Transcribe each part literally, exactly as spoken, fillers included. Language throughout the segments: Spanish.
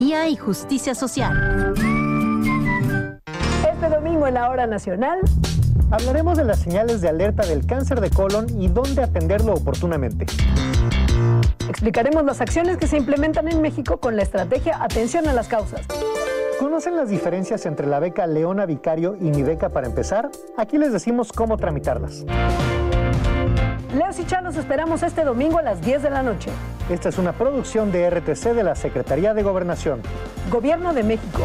y justicia social. Este domingo en la Hora Nacional hablaremos de las señales de alerta del cáncer de colon y dónde atenderlo oportunamente. Explicaremos las acciones que se implementan en México con la estrategia Atención a las Causas. ¿Conocen las diferencias entre la beca Leona Vicario y Mi Beca para Empezar? Aquí les decimos cómo tramitarlas. Leos y Chá, los esperamos este domingo a las diez de la noche. Esta es una producción de R T C de la Secretaría de Gobernación. Gobierno de México.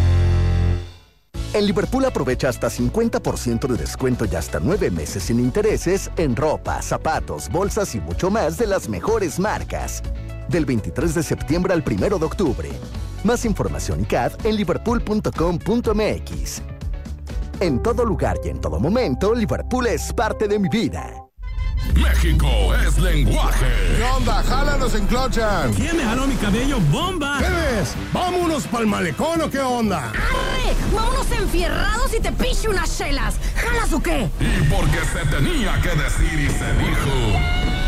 En Liverpool aprovecha hasta cincuenta por ciento de descuento y hasta nueve meses sin intereses en ropa, zapatos, bolsas y mucho más de las mejores marcas. Del veintitrés de septiembre al primero de octubre. Más información y C A D en liverpool punto com punto m x. En todo lugar y en todo momento, Liverpool es parte de mi vida. México es lenguaje. ¿Qué onda? ¡Jálanos en Clochan! ¿Quién me jaló mi cabello? ¡Bomba! ¿Qué ves? ¿Vámonos pa'l malecón o qué onda? ¡Arre! ¡Vámonos enfierrados y te piche unas chelas! ¿Jalas o qué? Y porque se tenía que decir y se dijo.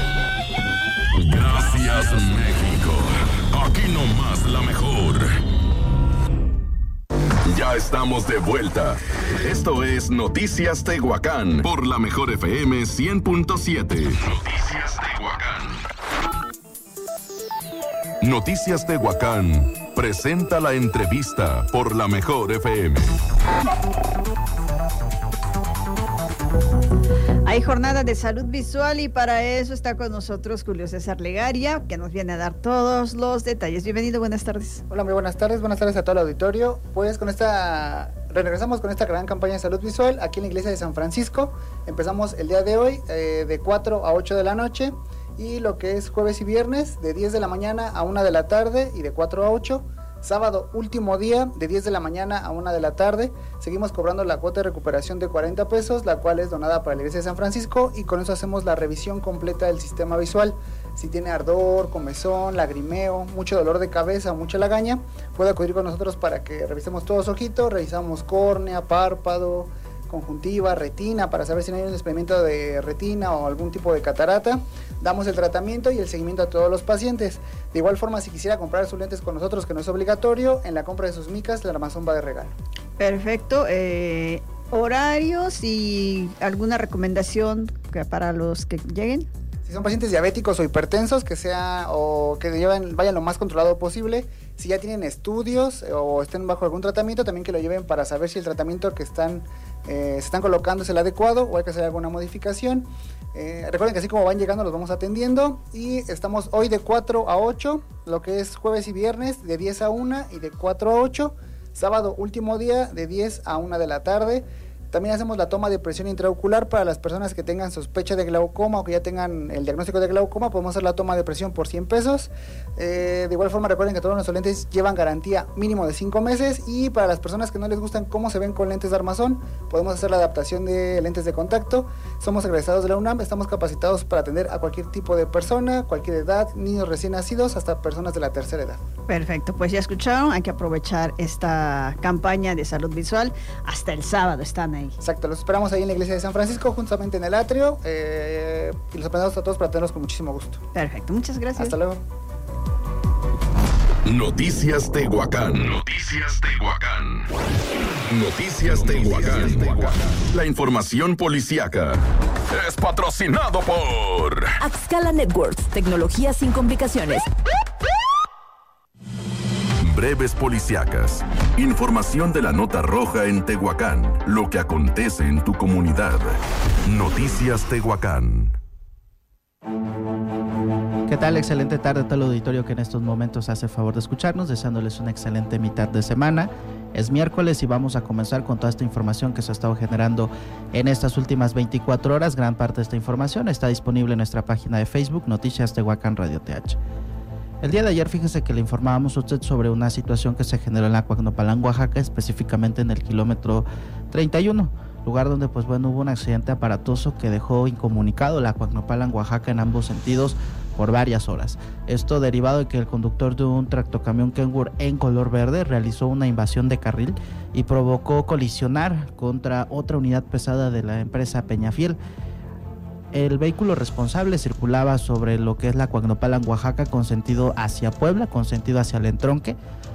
Gracias, México. Aquí nomás la mejor. Ya estamos de vuelta. Esto es Noticias Tehuacán por la mejor F M cien punto siete. Noticias Tehuacán. Noticias Tehuacán presenta la entrevista por la mejor F M. Hay jornada de salud visual y para eso está con nosotros Julio César Legaria, que nos viene a dar todos los detalles. Bienvenido, buenas tardes. Hola, muy buenas tardes, buenas tardes a todo el auditorio. Pues con esta, regresamos con esta gran campaña de salud visual aquí en la iglesia de San Francisco. Empezamos el día de hoy eh, de cuatro a ocho de la noche y lo que es jueves y viernes de diez de la mañana a una de la tarde y de cuatro a ocho. Sábado, último día, de diez de la mañana a una de la tarde. Seguimos cobrando la cuota de recuperación de cuarenta pesos, la cual es donada para la iglesia de San Francisco, y con eso hacemos la revisión completa del sistema visual. Si tiene ardor, comezón, lagrimeo, mucho dolor de cabeza, mucha lagaña, puede acudir con nosotros para que revisemos todos los ojitos, revisamos córnea, párpado, conjuntiva, retina, para saber si no hay un desprendimiento de retina o algún tipo de catarata. Damos el tratamiento y el seguimiento a todos los pacientes. De igual forma, si quisiera comprar sus lentes con nosotros, que no es obligatorio, en la compra de sus micas, el armazón va de regalo. Perfecto. Eh, horarios y alguna recomendación para los que lleguen. Si son pacientes diabéticos o hipertensos, que sea o que lleven, vayan lo más controlado posible. Si ya tienen estudios o estén bajo algún tratamiento, también que lo lleven para saber si el tratamiento que están eh, se están colocando es el adecuado o hay que hacer alguna modificación. Eh, recuerden que así como van llegando los vamos atendiendo y estamos hoy de cuatro a ocho, lo que es jueves y viernes de diez a una y de cuatro a ocho, sábado último día de diez a una de la tarde. También hacemos la toma de presión intraocular para las personas que tengan sospecha de glaucoma o que ya tengan el diagnóstico de glaucoma. Podemos hacer la toma de presión por cien pesos. Eh, de igual forma, recuerden que todos nuestros lentes llevan garantía mínimo de cinco meses. Y para las personas que no les gustan cómo se ven con lentes de armazón, podemos hacer la adaptación de lentes de contacto. Somos egresados de la UNAM, estamos capacitados para atender a cualquier tipo de persona, cualquier edad, niños recién nacidos hasta personas de la tercera edad. Perfecto, pues ya escucharon, hay que aprovechar esta campaña de salud visual. Hasta el sábado están ahí. Exacto, los esperamos ahí en la iglesia de San Francisco, justamente en el atrio, eh, y los aprendemos a todos para tenerlos con muchísimo gusto. Perfecto, muchas gracias. Hasta luego. Noticias Tehuacán. Noticias Tehuacán. Noticias Tehuacán. La información policíaca es patrocinado por Axcala Networks, tecnología sin complicaciones. Breves policíacas. Información de la nota roja en Tehuacán. Lo que acontece en tu comunidad. Noticias Tehuacán. ¿Qué tal? Excelente tarde a todo el auditorio que en estos momentos hace favor de escucharnos, deseándoles una excelente mitad de semana. Es miércoles y vamos a comenzar con toda esta información que se ha estado generando en estas últimas veinticuatro horas. Gran parte de esta información está disponible en nuestra página de Facebook, Noticias Tehuacán Radio T H. El día de ayer, fíjese que le informábamos a usted sobre una situación que se generó en la Cuacnopalán, Oaxaca, específicamente en el kilómetro treinta y uno, lugar donde pues bueno hubo un accidente aparatoso que dejó incomunicado la Cuacnopalán, Oaxaca en ambos sentidos por varias horas. Esto derivado de que el conductor de un tractocamión Kenworth en color verde realizó una invasión de carril y provocó colisionar contra otra unidad pesada de la empresa Peñafiel. El vehículo responsable circulaba sobre lo que es la Cuacnopalán, Oaxaca, con sentido hacia Puebla, con sentido hacia el entronque,